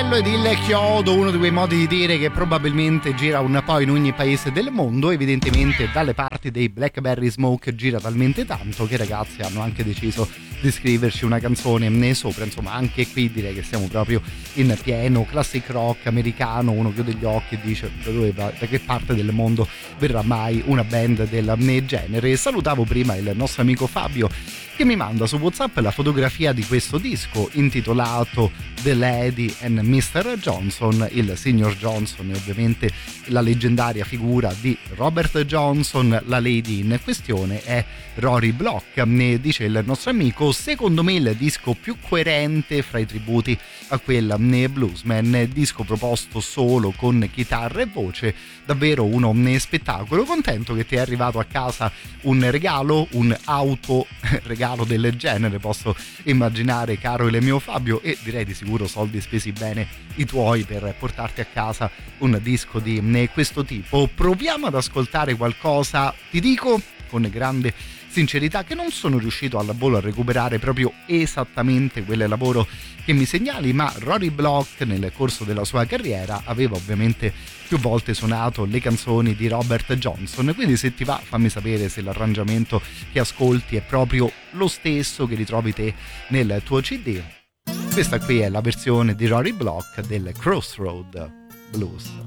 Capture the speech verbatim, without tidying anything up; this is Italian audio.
Quello ed il chiodo, uno di quei modi di dire che probabilmente gira un po' in ogni paese del mondo. Evidentemente dalle parti dei Blackberry Smoke gira talmente tanto che i ragazzi hanno anche deciso di scriverci una canzone ne sopra. Insomma, anche qui direi che siamo proprio in pieno classic rock americano. Uno chiude gli occhi e dice da, dove va, da che parte del mondo verrà mai una band del genere. Salutavo prima il nostro amico Fabio che mi manda su WhatsApp la fotografia di questo disco intitolato The Lady and mister Johnson. Il signor Johnson è ovviamente la leggendaria figura di Robert Johnson, la lady in questione è Rory Block. Ne dice il nostro amico: secondo me il disco più coerente fra i tributi a quel bluesman, disco proposto solo con chitarra e voce, davvero uno spettacolo. Contento che ti è arrivato a casa un regalo, un auto regalo del genere, posso immaginare, caro il mio Fabio, e direi di sicuro soldi spesi bene i tuoi per portarti a casa un disco di questo tipo. Proviamo ad ascoltare qualcosa, ti dico con grande sincerità che non sono riuscito alla volo a recuperare proprio esattamente quel lavoro che mi segnali, ma Rory Block nel corso della sua carriera aveva ovviamente più volte suonato le canzoni di Robert Johnson, quindi se ti va fammi sapere se l'arrangiamento che ascolti è proprio lo stesso che ritrovi te nel tuo C D. Questa qui è la versione di Rory Block del Crossroad Blues.